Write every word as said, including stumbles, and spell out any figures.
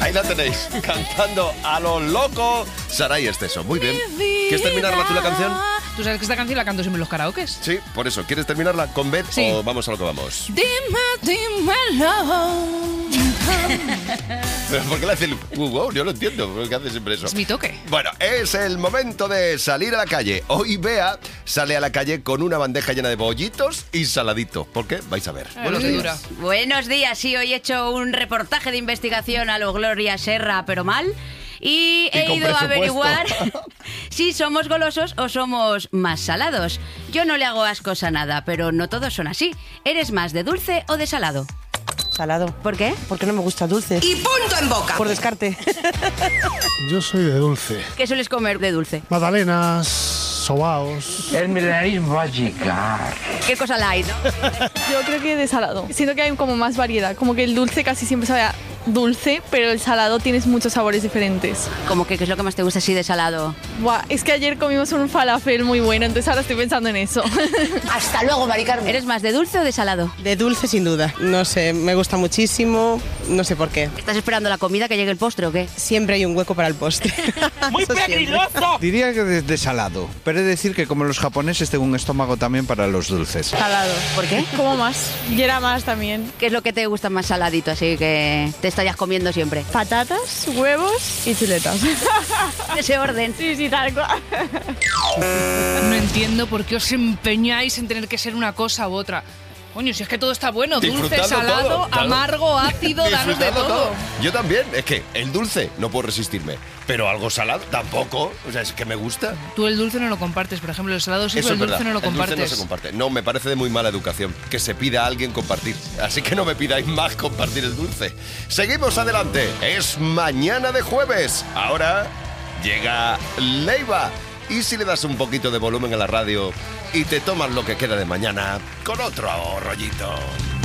Ahí la tenéis, cantando a lo loco Saray Esteso. Muy bien. ¿Quieres terminarla tú la canción? Tú sabes que esta canción la canto siempre en los karaokes. Sí, por eso. ¿Quieres terminarla con Beth Sí. o vamos a lo que vamos? Dime, dímelo. ¿Pero por qué le hace el wow, wow? Yo lo entiendo, ¿por qué hace siempre eso? Es mi toque. Bueno, es el momento de salir a la calle. Hoy Bea sale a la calle con una bandeja llena de bollitos y saladitos. ¿Por qué? Vais a ver. Ah, Buenos qué días. dura. Buenos días, sí, hoy he hecho un reportaje de investigación a lo Gloria Serra, pero mal. Y he con ido a presupuesto. averiguar si somos golosos o somos más salados. Yo no le hago ascos a nada, pero no todos son así. ¿Eres más de dulce o de salado? Salado. ¿Por qué? Porque no me gusta dulce. Y punto en boca. Por descarte. Yo soy de dulce. ¿Qué sueles comer de dulce? Magdalenas, sobaos. El milenarismo va a llegar. ¿Qué cosa la hay, no? Yo creo que de salado. Siento que hay como más variedad. Como que el dulce casi siempre sabe a dulce, pero el salado tienes muchos sabores diferentes. ¿Cómo que qué es lo que más te gusta así de salado? Buah, es que ayer comimos un falafel muy bueno, entonces ahora estoy pensando en eso. Hasta luego, Mari Carmen. ¿Eres más de dulce o de salado? De dulce sin duda. No sé, me gusta muchísimo. No sé por qué. ¿Estás esperando la comida que llegue el postre o qué? Siempre hay un hueco para el postre. ¡Muy Eso siempre. pegriloso! Diría que de, de salado, pero he de decir que como los japoneses tengo un estómago también para los dulces. Salado. ¿Por qué? Como más. Y era más también. ¿Qué es lo que te gusta más saladito, así que te estarías comiendo siempre? Patatas, huevos y chuletas. Ese orden. Sí, sí, tal cual. No entiendo por qué os empeñáis en tener que ser una cosa u otra. Coño, si es que todo está bueno, dulce, Disfrutando salado, todo, claro. amargo, ácido, danos de Disfrutando todo. Yo también. Es que el dulce no puedo resistirme, pero algo salado tampoco. O sea, es que me gusta. Tú el dulce no lo compartes, por ejemplo, el salado sí, Eso pero es el dulce verdad. no lo El dulce compartes. no se comparte. No, me parece de muy mala educación que se pida a alguien compartir. Así que no me pidáis más compartir el dulce. Seguimos adelante. Es mañana de jueves. Ahora llega Leiva. Y si le das un poquito de volumen a la radio y te tomas lo que queda de mañana con otro rollito.